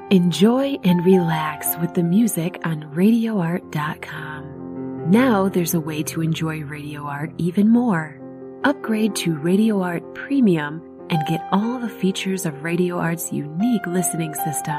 Enjoy and relax with the music on RadioArt.com. Now there's a way to enjoy Radio Art even more. Upgrade to Radio Art Premium and get all the features of Radio Art's unique listening system.